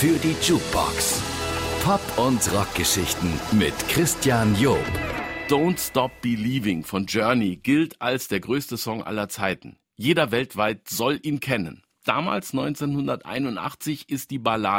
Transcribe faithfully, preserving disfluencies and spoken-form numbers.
für die Jukebox. Pop- und Rockgeschichten mit Christian Job. Don't Stop Believing von Journey gilt als der größte Song aller Zeiten. Jeder weltweit soll ihn kennen. Damals, neunzehnhunderteinundachtzig, ist die Ballade